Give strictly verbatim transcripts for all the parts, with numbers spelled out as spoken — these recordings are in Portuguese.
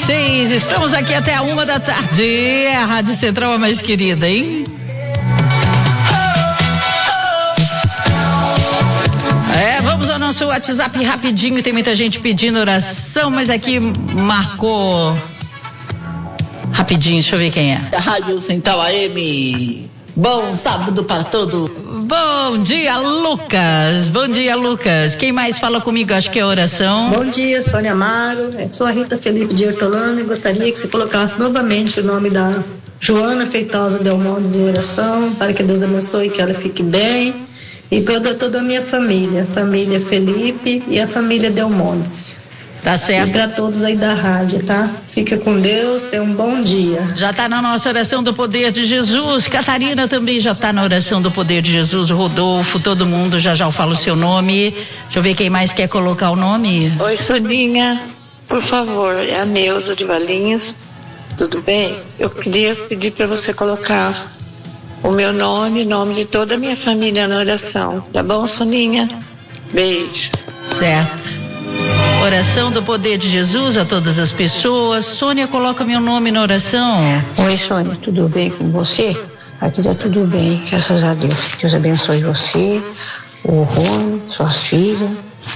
seis, estamos aqui até a uma da tarde. É a Rádio Central a mais querida, hein? É, vamos ao nosso WhatsApp rapidinho. Tem muita gente pedindo oração, mas aqui marcou rapidinho, deixa eu ver quem é. Da Rádio Central A M. Bom sábado para todos. Bom dia, Lucas. Bom dia, Lucas. Quem mais fala comigo? Acho que é oração. Bom dia, Sônia Amaro. Eu sou a Rita Felipe de Hortolano e gostaria que você colocasse novamente o nome da Joana Feitosa Delmontes em oração, para que Deus abençoe, que ela fique bem. E para toda a minha família, a família Felipe e a família Delmontes. Tá certo. E para todos aí da rádio, tá? Fica com Deus, tenha um bom dia. Já tá na nossa oração do poder de Jesus. Catarina também já tá na oração do poder de Jesus. Rodolfo, todo mundo, já já eu falo o seu nome. Deixa eu ver quem mais quer colocar o nome. Oi, Soninha, por favor, é a Neuza de Valinhos. Tudo bem? Eu queria pedir para você colocar o meu nome, o nome de toda a minha família na oração. Tá bom, Soninha? Beijo. Certo. Oração do poder de Jesus a todas as pessoas. Sônia, coloca meu nome na oração. Oi, Sônia, tudo bem com você? Aqui tá tudo bem, graças a Deus. Deus abençoe você, o Rony, suas filhas,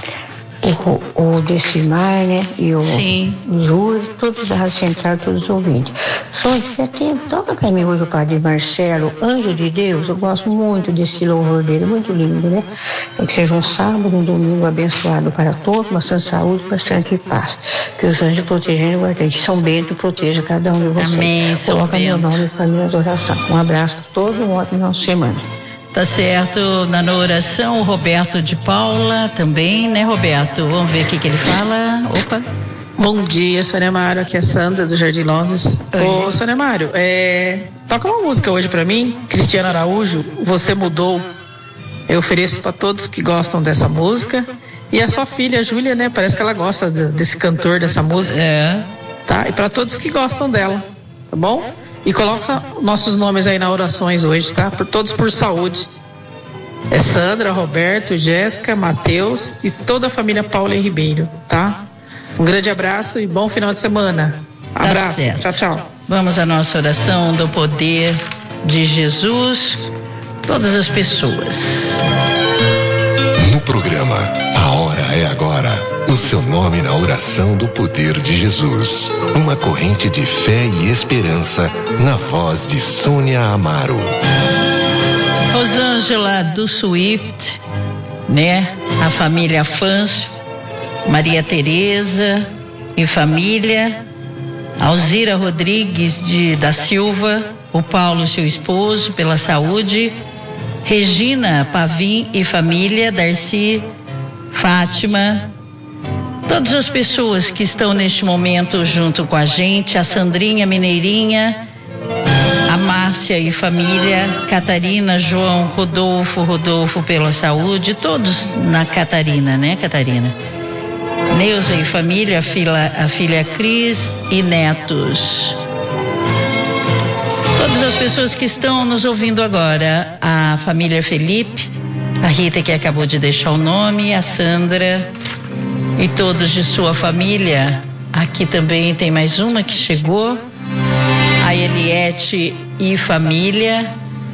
o, o Decimar, né? E o, Sim. o Júlio, todos da Rádio Central, todos os ouvintes. Sônia, se tiver tempo, toca pra mim hoje o Padre Marcelo, Anjo de Deus. Eu gosto muito desse louvor dele, muito lindo, né? Então, que seja um sábado, um domingo abençoado para todos, bastante saúde, bastante paz. Que os anjos protejam e guardem. Que São Bento proteja cada um de vocês. Amém, São Coloca Bento. meu nome e família de oração. Um abraço a todos, um ótimo final de semana. Tá certo, na oração, o Roberto de Paula também, né, Roberto? Vamos ver o que que ele fala. Opa. Bom dia, Sônia Amaro, aqui é a Sandra do Jardim Londres. Ô, Sônia Amaro, é... toca uma música hoje pra mim, Cristiano Araújo, Você Mudou. Eu ofereço pra todos que gostam dessa música. E a sua filha, a Júlia, né, parece que ela gosta de, desse cantor, dessa música. É. Tá? E pra todos que gostam dela, tá bom? E coloca nossos nomes aí nas orações hoje, tá? Por todos por saúde. É Sandra, Roberto, Jéssica, Matheus e toda a família Paula e Ribeiro, tá? Um grande abraço e bom final de semana. Abraço. Tá tchau, tchau. Vamos à nossa oração do poder de Jesus. Todas as pessoas. No programa A Hora é Agora. O seu nome na oração do poder de Jesus. Uma corrente de fé e esperança na voz de Sônia Amaro. Rosângela do Swift, né? A família Afanso, Maria Tereza e família, Alzira Rodrigues de, da Silva, o Paulo, seu esposo, pela saúde, Regina Pavim e família, Darcy, Fátima, todas as pessoas que estão neste momento junto com a gente, a Sandrinha Mineirinha, a Márcia e família, Catarina, João, Rodolfo, Rodolfo pela saúde, todos na Catarina, né, Catarina? Neuza e família, a filha, a filha Cris e netos. Todas as pessoas que estão nos ouvindo agora, a família Felipe, a Rita que acabou de deixar o nome, a Sandra e todos de sua família. Aqui também tem mais uma que chegou, a Eliette e família,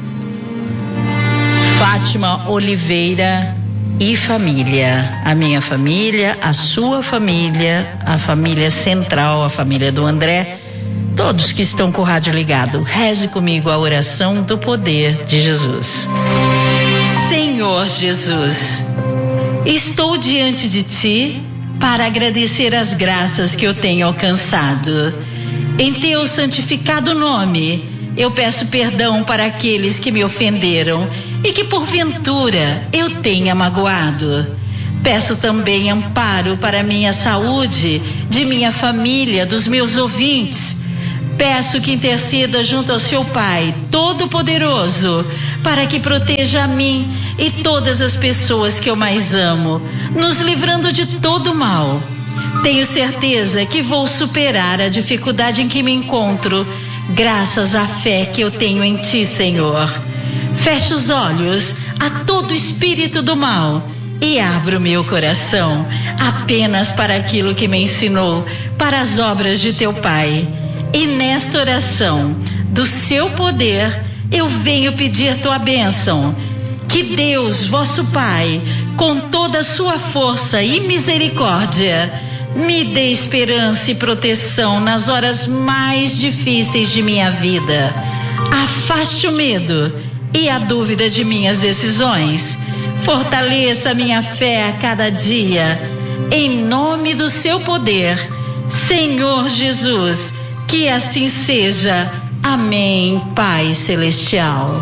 Fátima Oliveira e família, a minha família, a sua família, a família Central, a família do André, todos que estão com o rádio ligado. Reze comigo a oração do poder de Jesus. Senhor Jesus, estou diante de ti para agradecer as graças que eu tenho alcançado. Em teu santificado nome, eu peço perdão para aqueles que me ofenderam e que porventura eu tenha magoado. Peço também amparo para minha saúde, de minha família, dos meus ouvintes. Peço que interceda junto ao seu Pai Todo-Poderoso, para que proteja a mim e todas as pessoas que eu mais amo, nos livrando de todo mal. Tenho certeza que vou superar a dificuldade em que me encontro, graças à fé que eu tenho em Ti, Senhor. Feche os olhos a todo espírito do mal e abro meu coração apenas para aquilo que me ensinou, para as obras de teu Pai. E nesta oração do seu poder, eu venho pedir tua bênção. Que Deus, vosso Pai, com toda a sua força e misericórdia, me dê esperança e proteção nas horas mais difíceis de minha vida. Afaste o medo e a dúvida de minhas decisões. Fortaleça a minha fé a cada dia. Em nome do seu poder, Senhor Jesus, que assim seja. Amém, Pai Celestial.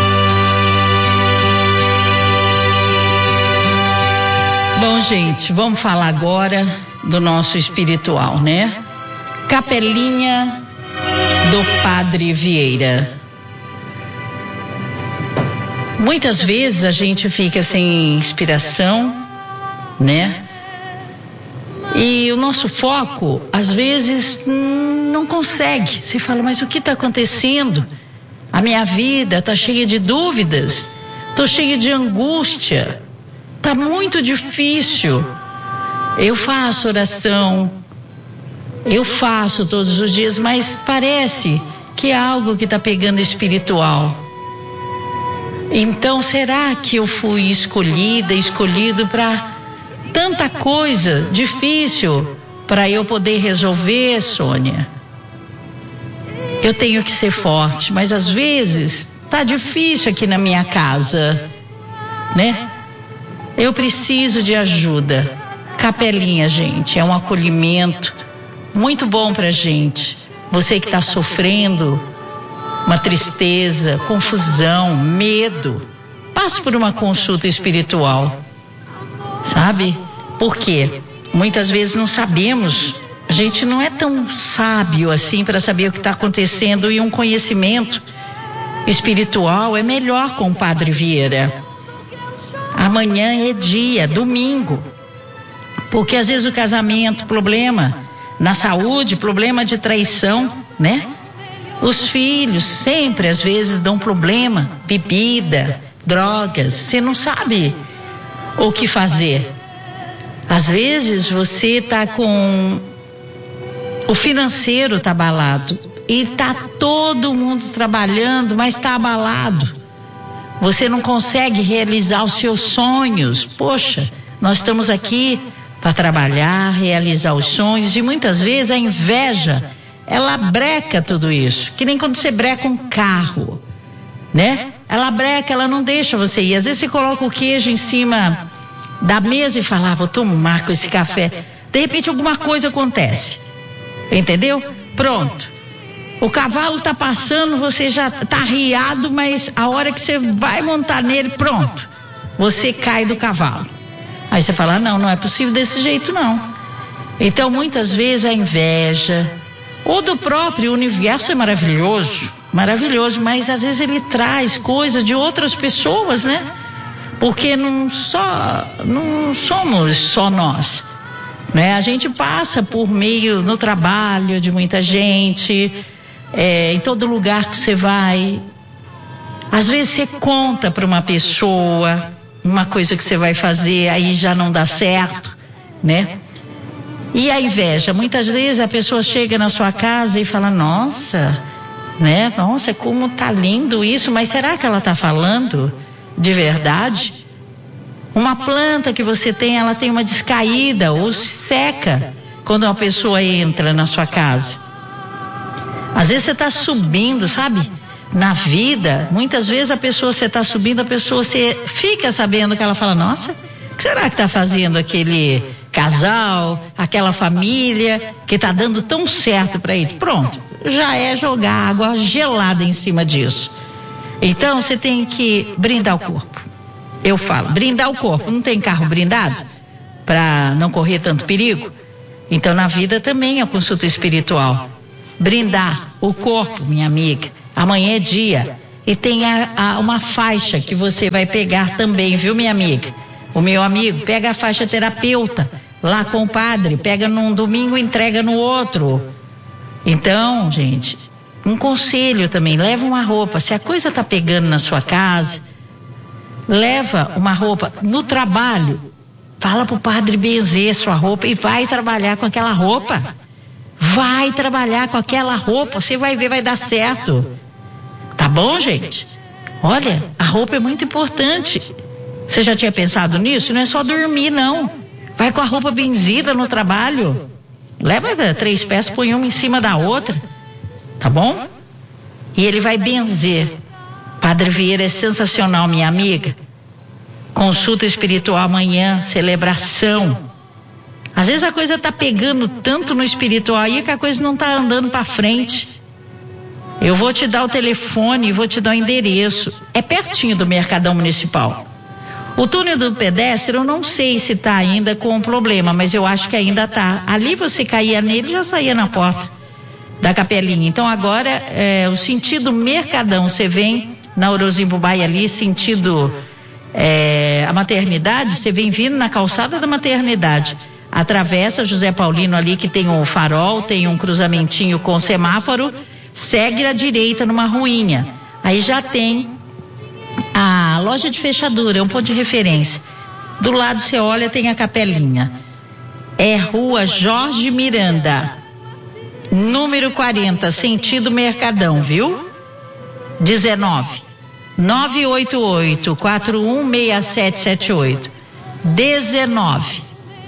Bom, gente, vamos falar agora do nosso espiritual, né? Capelinha do Padre Vieira. Muitas vezes a gente fica sem inspiração, né? E o nosso foco, às vezes, não consegue. Você fala, mas o que está acontecendo? A minha vida está cheia de dúvidas, estou cheia de angústia, está muito difícil. Eu faço oração, eu faço todos os dias, mas parece que é algo que está pegando espiritual. Então, será que eu fui escolhida, escolhido para tanta coisa difícil para eu poder resolver, Sônia? Eu tenho que ser forte, mas às vezes tá difícil aqui na minha casa, né? Eu preciso de ajuda. Capelinha, gente, é um acolhimento muito bom pra gente. Você que está sofrendo uma tristeza, confusão, medo, passe por uma consulta espiritual. Sabe? Por quê? Muitas vezes não sabemos, a gente não é tão sábio assim para saber o que está acontecendo, e um conhecimento espiritual é melhor com o Padre Vieira. Amanhã é dia, domingo, porque às vezes o casamento, problema na saúde, problema de traição, né? Os filhos sempre às vezes dão problema, bebida, drogas, você não sabe o que fazer. Às vezes você está com o financeiro está abalado e está todo mundo trabalhando, mas está abalado. Você não consegue realizar os seus sonhos. Poxa, nós estamos aqui para trabalhar, realizar os sonhos, e muitas vezes a inveja, ela breca tudo isso. Que nem quando você breca um carro, né? Ela breca, ela não deixa você ir. Às vezes você coloca o queijo em cima da mesa e fala, ah, vou tomar com esse café. De repente alguma coisa acontece, entendeu? Pronto, o cavalo está passando, você já está arriado, mas a hora que você vai montar nele, pronto, você cai do cavalo. Aí você fala, não, não é possível desse jeito não. Então muitas vezes a inveja, ou do próprio universo, é maravilhoso, maravilhoso, mas às vezes ele traz coisa de outras pessoas, né? Porque não, só, não somos só nós, né? A gente passa por meio no trabalho de muita gente, é, em todo lugar que você vai. Às vezes você conta para uma pessoa uma coisa que você vai fazer, aí já não dá certo, né? E a inveja, muitas vezes a pessoa chega na sua casa e fala, nossa, né? Nossa, como tá lindo isso, mas será que ela tá falando de verdade? Uma planta que você tem, ela tem uma descaída ou seca quando uma pessoa entra na sua casa. Às vezes você está subindo, sabe? Na vida, muitas vezes a pessoa, você está subindo, a pessoa, você fica sabendo que ela fala, nossa, o que será que está fazendo aquele casal, aquela família que está dando tão certo para ele? Pronto, já é jogar água gelada em cima disso. Então você tem que brindar o corpo. Eu falo, brindar o corpo. Não tem carro brindado para não correr tanto perigo? Então na vida também é consulta espiritual. Brindar o corpo, minha amiga. Amanhã é dia. E tem a, a, uma faixa que você vai pegar também, viu, minha amiga? O meu amigo, pega a faixa terapeuta lá com o padre, pega num domingo e entrega no outro. Então, gente, um conselho também, leva uma roupa. Se a coisa tá pegando na sua casa, leva uma roupa. No trabalho, fala pro padre benzer sua roupa e vai trabalhar com aquela roupa. Vai trabalhar com aquela roupa, você vai ver, vai dar certo. Tá bom, gente? Olha, a roupa é muito importante. Você já tinha pensado nisso? Não é só dormir, não. Vai com a roupa benzida no trabalho. Leva três peças, põe uma em cima da outra. Tá bom? E ele vai benzer. Padre Vieira é sensacional, minha amiga. Consulta espiritual amanhã, celebração. Às vezes a coisa tá pegando tanto no espiritual aí que a coisa não tá andando para frente. Eu vou te dar o telefone e vou te dar o endereço. É pertinho do Mercadão Municipal. O túnel do pedestre eu não sei se tá ainda com problema, mas eu acho que ainda tá. Ali você caía nele e já saía na porta da capelinha. Então agora é, o sentido Mercadão, você vem na Orozimbubai ali, sentido é, a maternidade, você vem vindo na calçada da maternidade. Atravessa José Paulino ali que tem um farol, tem um cruzamentinho com semáforo, segue à direita numa ruinha. Aí já tem a loja de fechadura, é um ponto de referência. Do lado você olha, tem a capelinha. É Rua Jorge Miranda, número quarenta, sentido Mercadão, viu? dezenove, nove oito oito, quatro um seis sete sete oito. dezenove,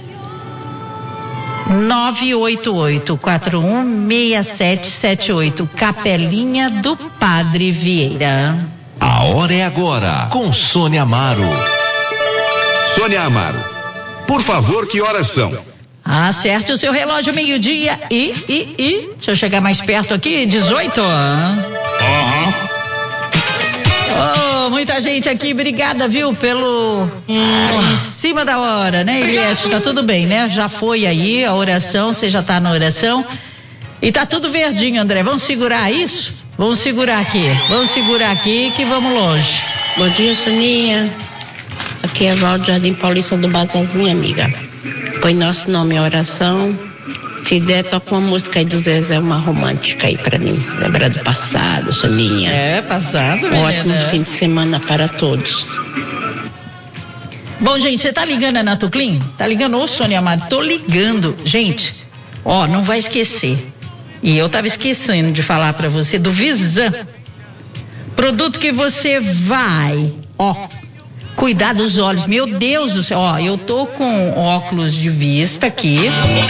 nove oito oito, quatro um seis sete sete oito. Capelinha do Padre Vieira. A hora é agora, com Sônia Amaro. Sônia Amaro, por favor, que horas são? Acerte o seu relógio, meio-dia e, e, e, deixa eu chegar mais perto aqui, dezoito. Aham. Oh, muita gente aqui, obrigada, viu, pelo ah, em cima da hora, né, Eliette? Tá tudo bem, né? Já foi aí a oração, você já tá na oração. E tá tudo verdinho, André. Vamos segurar isso? Vamos segurar aqui. Vamos segurar aqui que vamos longe. Bom dia, Soninha. Aqui é a Val do Jardim Paulista do Bazazinho, amiga. Põe nosso nome em oração. Se der, toca uma música aí do Zezé, uma romântica aí pra mim. Lembra do passado, Soninha? É, passado, menina. Ótimo fim de semana para todos. Bom, gente, você tá ligando a Natuclean? Tá ligando? Ô, Sônia Amado, tô ligando. Gente, ó, não vai esquecer. E eu tava esquecendo de falar pra você do Visan. Produto que você vai, ó, cuidar dos olhos. Meu Deus do céu, ó, eu tô com óculos de vista aqui.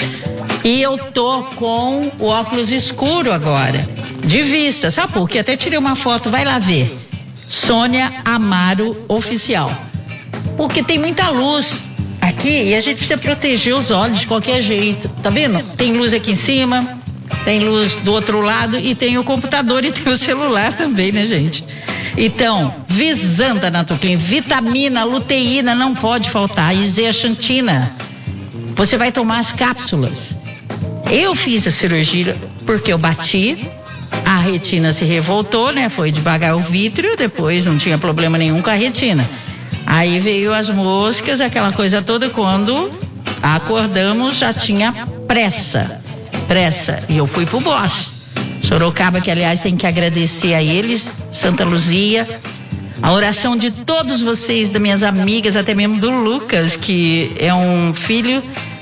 E eu tô com o óculos escuro agora, de vista, sabe por quê? Até tirei uma foto, vai lá ver. Sônia Amaro Oficial. Porque tem muita luz aqui e a gente precisa proteger os olhos de qualquer jeito. Tá vendo? Tem luz aqui em cima, tem luz do outro lado e tem o computador e tem o celular também, né, gente? Então, Visan da Natuclean, vitamina, luteína, não pode faltar, e zeaxantina. Você vai tomar as cápsulas. Eu fiz a cirurgia porque eu bati, a retina se revoltou, né? Foi devagar o vítreo, depois não tinha problema nenhum com a retina. Aí veio as moscas, aquela coisa toda, quando acordamos já tinha pressa, pressa. E eu fui pro Bosch. Sorocaba, que aliás tem que agradecer a eles, Santa Luzia, a oração de todos vocês, das minhas amigas, até mesmo do Lucas, que é um filho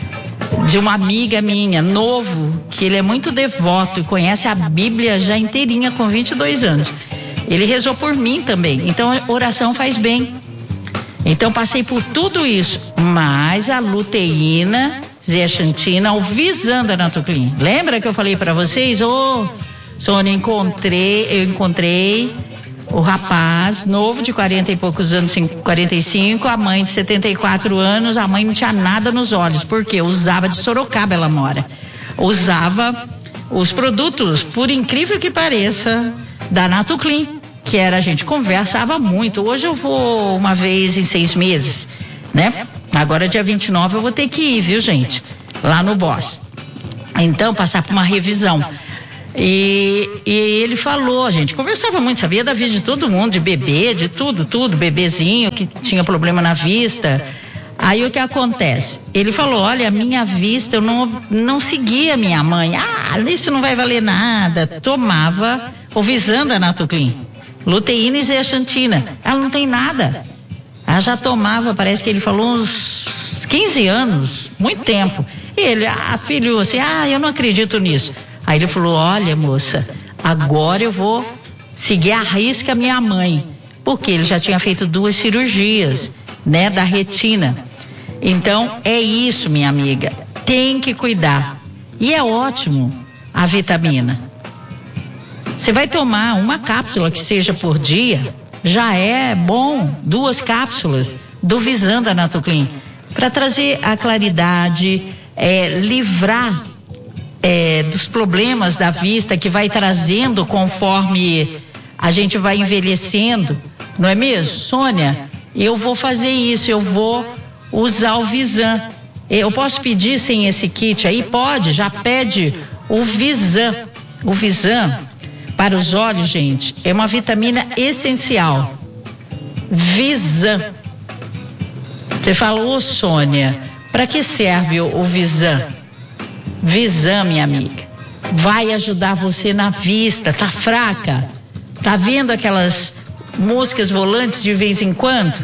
de uma amiga minha, novo, que ele é muito devoto e conhece a Bíblia já inteirinha com vinte e dois anos. Ele rezou por mim também, então a oração faz bem. Então passei por tudo isso, mas a luteína, zeaxantina, o Visan da Natuclean. Lembra que eu falei para vocês? Ô, oh, Sônia, encontrei, eu encontrei o rapaz novo de quarenta e poucos anos, quarenta e cinco, a mãe de setenta e quatro anos, a mãe não tinha nada nos olhos, porque usava de Sorocaba, ela mora. Usava os produtos, por incrível que pareça, da Natuclean, que era, a gente conversava muito. Hoje eu vou uma vez em seis meses, né? Agora dia vinte e nove eu vou ter que ir, viu, gente? Lá no Boss. Então, passar por uma revisão. E, e ele falou, a gente conversava muito, sabia da vida de todo mundo, de bebê, de tudo, tudo, bebezinho que tinha problema na vista. Aí o que acontece? Ele falou, olha, a minha vista, eu não, não seguia minha mãe. Ah, isso não vai valer nada. Tomava o Visan da Natuclean, luteína e zeaxantina. Ela não tem nada. Ela já tomava, parece que ele falou, uns quinze anos, muito tempo. E ele, ah, filho, assim, ah, eu não acredito nisso. Aí ele falou, olha, moça, agora eu vou seguir a risca minha mãe, porque ele já tinha feito duas cirurgias, né, da retina. Então, é isso, minha amiga, tem que cuidar. E é ótimo a vitamina. Você vai tomar uma cápsula que seja por dia, já é bom, duas cápsulas do Visan da Natoclin, para trazer a claridade, é, livrar é, dos problemas da vista que vai trazendo conforme a gente vai envelhecendo, não é mesmo? Sônia, eu vou fazer isso, eu vou usar o Visan. Eu posso pedir sem esse kit aí? Pode, já pede o Visan. O Visan, para os olhos, gente, é uma vitamina essencial. Visan. Você fala, ô Sônia, para que serve o, o Visan? Visan, minha amiga, vai ajudar você na vista. Tá fraca? Tá vendo aquelas moscas volantes de vez em quando?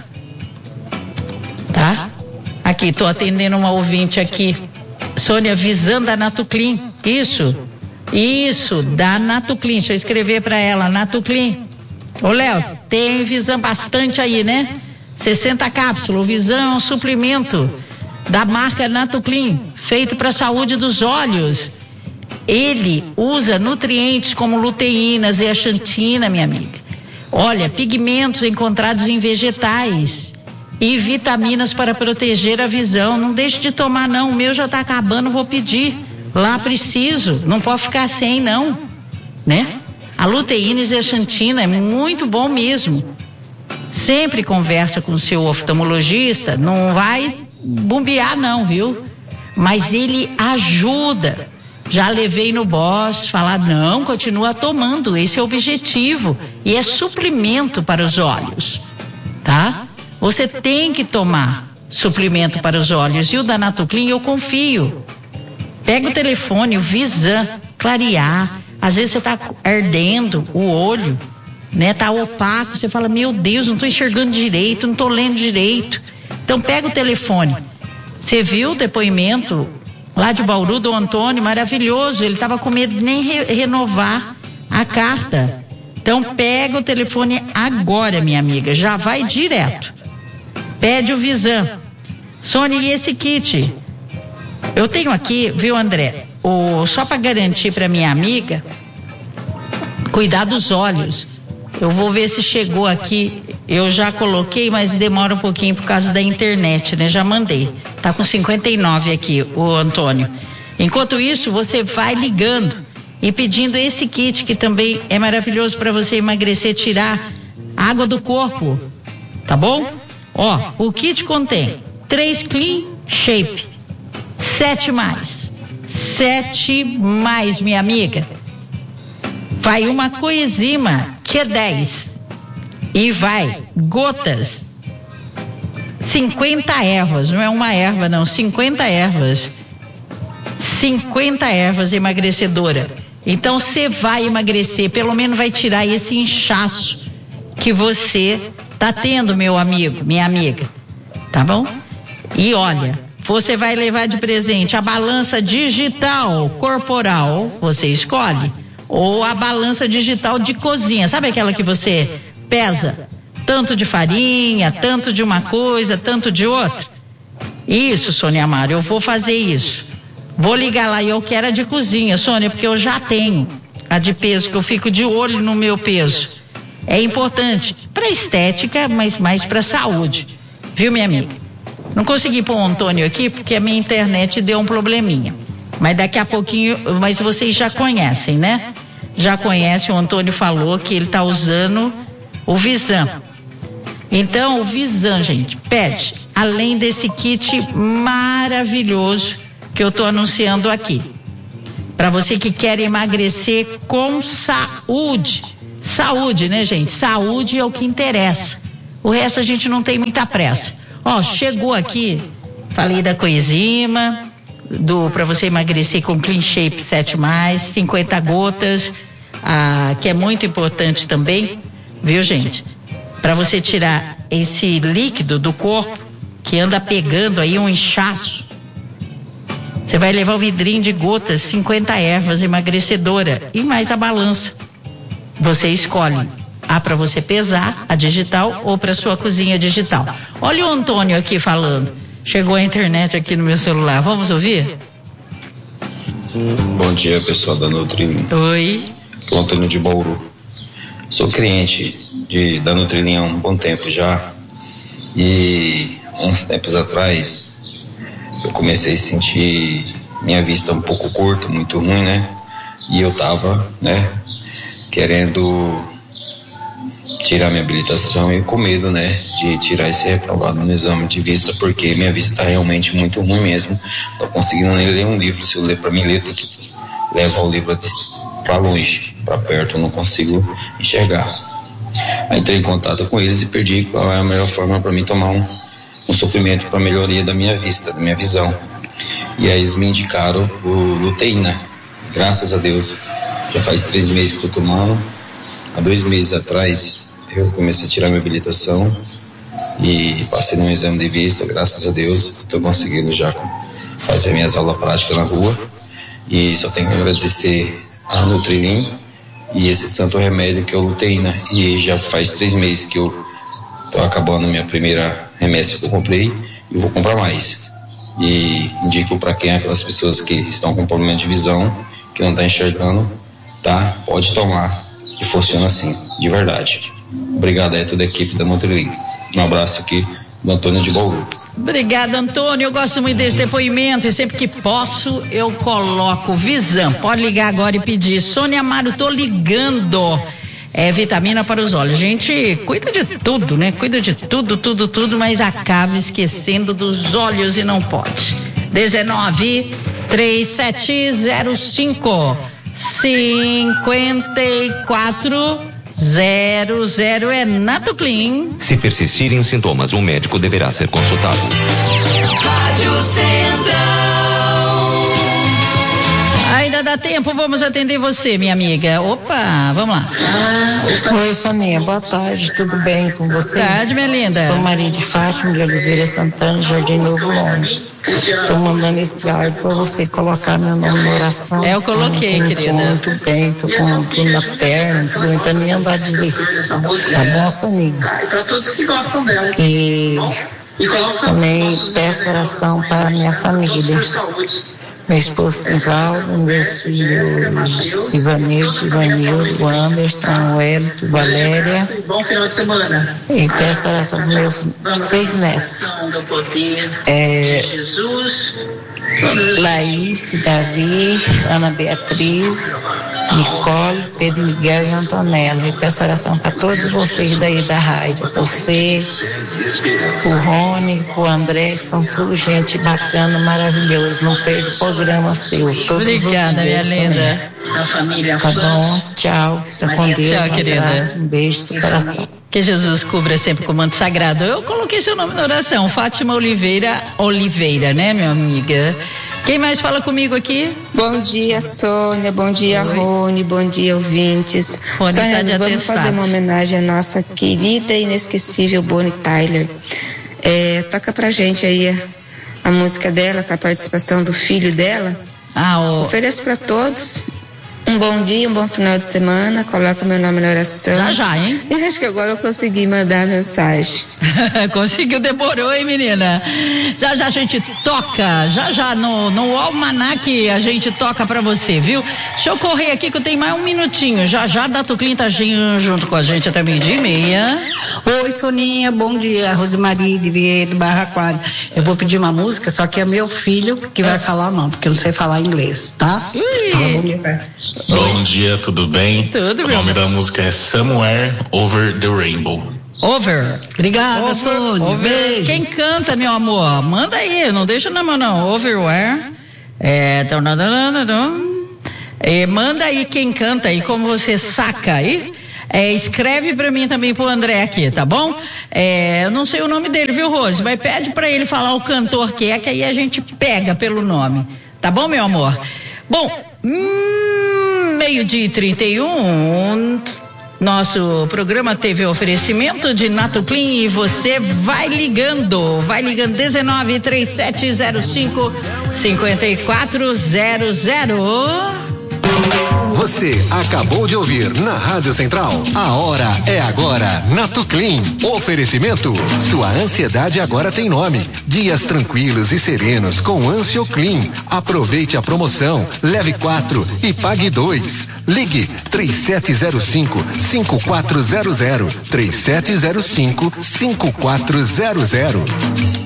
Tá? Aqui, tô atendendo uma ouvinte aqui. Sônia, Visan da Natoclin. Isso. Isso, da Natoclin. Deixa eu escrever para ela, Natoclin. Ô, Léo, tem Visan bastante aí, né? sessenta cápsulas. O Visan é um suplemento da marca Natoclin, feito para a saúde dos olhos. Ele usa nutrientes como luteínas e zeaxantina, minha amiga. Olha, pigmentos encontrados em vegetais e vitaminas para proteger a visão. Não deixe de tomar, não. O meu já está acabando, vou pedir. Lá preciso, não pode ficar sem, não, né? A luteína e zeaxantina é muito bom mesmo. Sempre conversa com o seu oftalmologista, não vai bombear não, viu? Mas ele ajuda. Já levei no boss, falar não, continua tomando, esse é o objetivo e é suplemento para os olhos, tá? Você tem que tomar suplemento para os olhos e o da Natoclin eu confio. Pega o telefone, o Visan, clarear. Às vezes você tá ardendo o olho, né? Tá opaco, você fala, meu Deus, não tô enxergando direito, não tô lendo direito. Então pega o telefone. Você viu o depoimento lá de Bauru do Antônio, maravilhoso, ele tava com medo de nem re- renovar a carta. Então pega o telefone agora, minha amiga, já vai direto. Pede o Visan. Sônia, e esse kit? Eu tenho aqui, viu, André, o, só para garantir para minha amiga, cuidar dos olhos. Eu vou ver se chegou aqui, eu já coloquei, mas demora um pouquinho por causa da internet, né? Já mandei. Tá com cinquenta e nove aqui, o Antônio. Enquanto isso, você vai ligando e pedindo esse kit, que também é maravilhoso para você emagrecer, tirar água do corpo, tá bom? Ó, o kit contém três Clean Shape, sete mais, sete mais, minha amiga. Vai uma coenzima, que é dez, e vai gotas, cinquenta ervas, não é uma erva não, cinquenta ervas, cinquenta ervas emagrecedora. Então você vai emagrecer, pelo menos vai tirar esse inchaço que você tá tendo, meu amigo, minha amiga, tá bom? E olha, você vai levar de presente a balança digital corporal, você escolhe, ou a balança digital de cozinha, sabe aquela que você pesa tanto de farinha, tanto de uma coisa, tanto de outra? Isso, Sônia Amaro, eu vou fazer isso. Vou ligar lá e eu quero a de cozinha, Sônia, porque eu já tenho a de peso, que eu fico de olho no meu peso. É importante para estética, mas mais para saúde, viu, minha amiga? Não consegui pôr o Antônio aqui porque a minha internet deu um probleminha. Mas daqui a pouquinho, mas vocês já conhecem, né? Já conhecem, o Antônio falou que ele está usando o Visan. Então, o Visan, gente, pede, além desse kit maravilhoso que eu estou anunciando aqui. Para você que quer emagrecer com saúde. Saúde, né, gente? Saúde é o que interessa. O resto a gente não tem muita pressa. Ó, chegou aqui, falei da coenzima, do para você emagrecer com Clean Shape sete mais, cinquenta gotas, ah, que é muito importante também, viu, gente? Para você tirar esse líquido do corpo que anda pegando aí um inchaço, você vai levar o vidrinho de gotas, cinquenta ervas emagrecedora e mais a balança. Você escolhe a para você pesar, a digital, ou para sua cozinha digital. Olha o Antônio aqui falando. Chegou a internet aqui no meu celular. Vamos ouvir? Bom dia, pessoal da Nutrilin. Oi. O Antônio de Bauru. Sou cliente de, da Nutrilin há um bom tempo já. E uns tempos atrás eu comecei a sentir minha vista um pouco curta, muito ruim, né? E eu tava, né, querendo tirar minha habilitação e com medo, né, de tirar esse reprovado no exame de vista, porque minha vista tá realmente muito ruim mesmo. Tô conseguindo nem ler um livro. Se eu ler para mim ler, tem que levar o livro para longe, para perto, eu não consigo enxergar. Aí entrei em contato com eles e perdi qual é a melhor forma para mim tomar um, um suplemento para melhoria da minha vista, da minha visão. E aí eles me indicaram o luteína. Graças a Deus, já faz três meses que estou tomando. Há dois meses atrás eu comecei a tirar minha habilitação e passei num exame de vista. Graças a Deus estou conseguindo já fazer minhas aulas práticas na rua, e só tenho que agradecer a Nutrilin e esse santo remédio que é o luteína. E já faz três meses que eu estou acabando a minha primeira remessa que eu comprei e vou comprar mais. E indico para quem é aquelas pessoas que estão com problema de visão, que não está enxergando, tá? Pode tomar, que funciona assim, de verdade. Obrigado aí a toda a equipe da Nutrilin. Um abraço aqui do Antônio de Bauru. Obrigada, Antônio. Eu gosto muito desse depoimento e sempre que posso eu coloco visão. Pode ligar agora e pedir. Sônia Amaro, tô ligando. É vitamina para os olhos. Gente, cuida de tudo, né? Cuida de tudo, tudo, tudo, mas acaba esquecendo dos olhos e não pode. dezenove, três sete zero cinco, cinquenta e quatro zero zero é Natoclin. Se persistirem os sintomas, um médico deverá ser consultado. Rádio Central. Ainda dá tempo, vamos atender você, minha amiga. Opa, vamos lá. Oi, Soninha, boa tarde, tudo bem com você? Boa tarde, minha linda. Sou Maria de Fátima de Oliveira Santana, Jardim Novo Londres. Estou mandando esse áudio para você colocar meu nome na oração. É, eu coloquei, Sim, querida. Muito bem, tô com tudo na perna, não tô aguentando nem andar direito. Tá bom, Soninha? Para todos que gostam dela. E também peço oração para a minha família. Meu esposo Sivaldo, meus filhos Sivanildo, Ivanildo, Anderson, Wellington, Valéria. Bom final de semana. E peço oração para meus seis netos. É, Laís, Davi, Ana Beatriz, Nicole, Pedro Miguel e Antonella. E peço oração para todos vocês daí da rádio. Você, o Rony, o André, que são tudo gente bacana, maravilhosa. Não perco o programa seu. Todos Obrigada, os dias, minha linda. né? Tá bom? Tchau. Fica com Deus. Tchau, Um querida. abraço, um beijo, superação. Que Jesus cubra sempre com o manto sagrado. Eu coloquei seu nome na oração, Fátima Oliveira Oliveira, né, minha amiga? Quem mais fala comigo aqui? Bom dia, Sônia. Bom dia, Oi. Rony. Bom dia, ouvintes. Rony Sônia, tá de vamos atestado. fazer uma homenagem à nossa querida e inesquecível Bonnie Tyler. É, toca pra gente aí a, a música dela, com a participação do filho dela. Ah, o... Ofereço pra todos um bom dia, um bom final de semana. Coloca o meu nome na oração. Já, já, hein? E acho que agora eu consegui mandar a mensagem. Conseguiu, demorou, hein, menina? Já já a gente toca, já já no, no almanac a gente toca pra você, viu? Deixa eu correr aqui que eu tenho mais um minutinho. Já já da Tuclin tá junto com a gente até meio-dia e meia. Oi, Soninha, bom dia. Rosemaria de Vieira, Barra Aquário. Eu vou pedir uma música, só que é meu filho que vai falar não, porque eu não sei falar inglês, tá? Tá, bom dia. Bom dia, tudo bem? Tudo, O meu nome da música é Somewhere Over the Rainbow. Over. Obrigada, Over, Sônia. over. Beijos. Quem canta, meu amor? Manda aí, não deixa na mão não. Overwhere. É, tum, tum, tum, tum. É, manda aí quem canta aí, como você saca aí. É, escreve pra mim também pro André aqui, tá bom? É, eu não sei o nome dele, viu, Rose? Mas pede pra ele falar o cantor que é, que aí a gente pega pelo nome. Tá bom, meu amor? Bom, hum, meio-dia e trinta e um. Nosso programa teve oferecimento de Nato Clean e você vai ligando, vai ligando dezenove, trinta e sete zero cinco, cinquenta e quatro zero zero. Você acabou de ouvir na Rádio Central. A hora é agora. Nato Clean. Oferecimento. Sua ansiedade agora tem nome. Dias tranquilos e serenos com Ancio Clean. Aproveite a promoção. Leve quatro e pague dois. Ligue três sete zero cinco, cinco quatro zero zero. três sete zero cinco, cinco quatro zero zero.